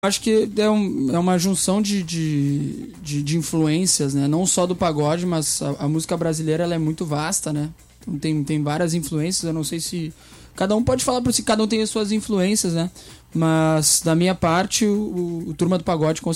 Acho que é uma junção de influências, né? Não só do pagode, mas a música brasileira ela é muito vasta, né? Então tem várias influências, eu não sei se... Cada um pode falar por si, cada um tem as suas influências, né? Mas, da minha parte, o Turma do Pagode